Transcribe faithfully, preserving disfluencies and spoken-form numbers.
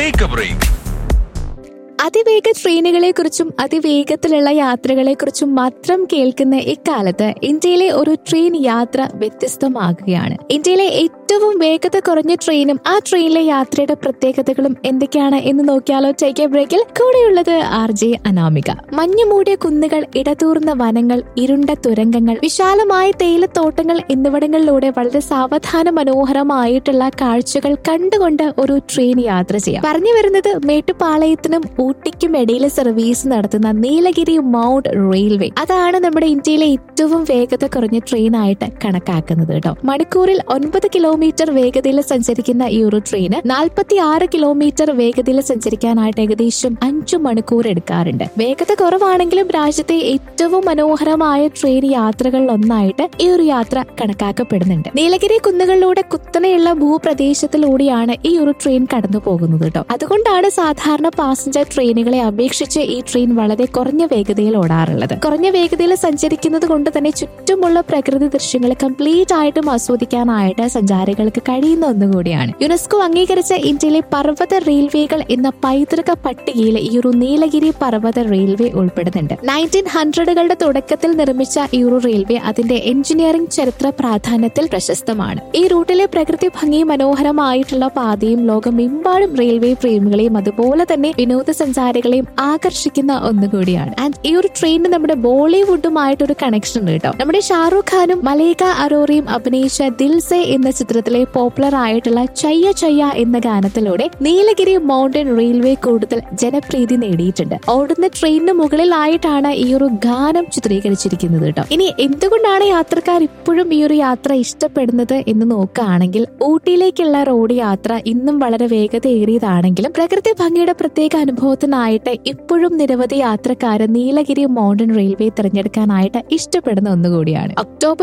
Take A break. അതിവേഗ ട്രെയിനുകളെ കുറിച്ചും അതിവേഗത്തിലുള്ള യാത്രകളെ കുറിച്ചും മാത്രം കേൾക്കുന്ന ഇക്കാലത്ത് ഇന്ത്യയിലെ ഒരു ട്രെയിൻ യാത്ര വ്യത്യസ്തമാകുകയാണ്. ഇന്ത്യയിലെ ഏറ്റവും വേഗത കുറഞ്ഞ ട്രെയിനും ആ ട്രെയിനിലെ യാത്രയുടെ പ്രത്യേകതകളും എന്തൊക്കെയാണ് എന്ന് നോക്കിയാലോ ടേക്ക് എ ബ്രേക്കിൽ. കൂടെയുള്ളത് ആർ ജെ അനാമിക. മഞ്ഞുമൂടിയ കുന്നുകൾ, ഇടതൂർന്ന വനങ്ങൾ, ഇരുണ്ട തുരങ്കങ്ങൾ, വിശാലമായ തേയിലത്തോട്ടങ്ങൾ എന്നിവിടങ്ങളിലൂടെ വളരെ സാവധാന മനോഹരമായിട്ടുള്ള കാഴ്ചകൾ കണ്ടുകൊണ്ട് ഒരു ട്രെയിൻ യാത്ര ചെയ്യാം. പറഞ്ഞു വരുന്നത് മേട്ടുപ്പാളയത്തിനും ഊട്ടിക്കും ഇടയിൽ സർവീസ് നടത്തുന്ന നീലഗിരി മൗണ്ട് റെയിൽവേ. അതാണ് നമ്മുടെ ഇന്ത്യയിലെ ഏറ്റവും വേഗത കുറഞ്ഞ ട്രെയിൻ ആയിട്ട് കണക്കാക്കുന്നത് കേട്ടോ. മണിക്കൂറിൽ ഒൻപത് കിലോമീറ്റർ വേഗതയിൽ സഞ്ചരിക്കുന്ന ഈ ഒരു ട്രെയിന് നാൽപ്പത്തി ആറ് കിലോമീറ്റർ വേഗതയിൽ സഞ്ചരിക്കാനായിട്ട് ഏകദേശം അഞ്ചു മണിക്കൂർ എടുക്കാറുണ്ട്. വേഗത കുറവാണെങ്കിലും രാജ്യത്തെ ഏറ്റവും മനോഹരമായ ട്രെയിൻ യാത്രകളിൽ ഒന്നായിട്ട് ഈ ഒരു യാത്ര കണക്കാക്കപ്പെടുന്നുണ്ട്. നീലഗിരി കുന്നുകളിലൂടെ കുത്തനെയുള്ള ഭൂപ്രദേശത്തിലൂടെയാണ് ഈ ഒരു ട്രെയിൻ കടന്നു പോകുന്നത് കേട്ടോ. അതുകൊണ്ടാണ് സാധാരണ പാസഞ്ചർ ട്രെയിനുകളെ അപേക്ഷിച്ച് ഈ ട്രെയിൻ വളരെ കുറഞ്ഞ വേഗതയിൽ ഓടാറുള്ളത്. കുറഞ്ഞ വേഗതയിൽ സഞ്ചരിക്കുന്നത് കൊണ്ട് തന്നെ ചുറ്റുമുള്ള പ്രകൃതി ദൃശ്യങ്ങൾ കംപ്ലീറ്റ് ആയിട്ടും ആസ്വദിക്കാനായിട്ട് സഞ്ചാരികൾക്ക് കഴിയുന്ന ഒന്നുകൂടിയാണ്. യുനെസ്കോ അംഗീകരിച്ച ഇന്ത്യയിലെ പർവ്വത റെയിൽവേകൾ എന്ന പൈതൃക പട്ടികയിൽ ഈ ഒരു നീലഗിരി പർവ്വത റെയിൽവേ ഉൾപ്പെടുന്നുണ്ട്. നയൻറ്റീൻ ഹൺഡ്രഡുകളുടെ തുടക്കത്തിൽ നിർമ്മിച്ച ഈ ഒരു റെയിൽവേ അതിന്റെ എഞ്ചിനീയറിംഗ് ചരിത്ര പ്രാധാന്യത്തിൽ പ്രശസ്തമാണ്. ഈ റൂട്ടിലെ പ്രകൃതി ഭംഗി, മനോഹരമായിട്ടുള്ള പാതയും ലോകമെമ്പാടും റെയിൽവേ പ്രേമികളെയും അതുപോലെ തന്നെ വിനോദസഞ്ചാരികളെയും ആകർഷിക്കുന്ന ഒന്നുകൂടിയാണ്. ആൻഡ് ഈ ഒരു ട്രെയിനിന് നമ്മുടെ ബോളിവുഡുമായിട്ടൊരു കണക്ഷൻ ഉണ്ട് കേട്ടോ. നമ്മുടെ ഷാറൂഖ് ഖാനും മലൈക അറോറയും അഭിനയിച്ച ദിൽ സെ എന്ന ചിത്രത്തിലെ പോപ്പുലർ ആയിട്ടുള്ള ചയ്യ ചയ്യ എന്ന ഗാനത്തിലൂടെ നീലഗിരി മൗണ്ടൻ റെയിൽവേ കൂടുതൽ ജനപ്രീതി നേടിയിട്ടുണ്ട്. ഓടുന്ന ട്രെയിനിന് മുകളിലായിട്ടാണ് ഈ ഒരു ഗാനം ചിത്രീകരിച്ചിരിക്കുന്നത് കേട്ടോ. ഇനി എന്തുകൊണ്ടാണ് യാത്രക്കാർ ഇപ്പോഴും ഈ ഒരു യാത്ര ഇഷ്ടപ്പെടുന്നത് എന്ന് നോക്കുകയാണെങ്കിൽ, ഊട്ടിയിലേക്കുള്ള റോഡ് യാത്ര ഇന്നും വളരെ വേഗതയേറിയതാണെങ്കിലും പ്രകൃതി ഭംഗിയുടെ പ്രത്യേക അനുഭവത്തിനായിട്ട് ഇപ്പോഴും നിരവധി യാത്രക്കാര് നീലഗിരി മൗണ്ടൻ റെയിൽവേ തിരഞ്ഞെടുക്കാനായിട്ട് ഇഷ്ടപ്പെടുന്ന ഒന്നുകൂടിയാണ്. ഒക്ടോബർ